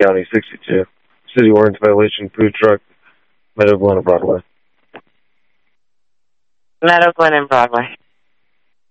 County 62. City ordinance violation, food truck, Meadow Glen and Broadway. Meadow Glen and Broadway.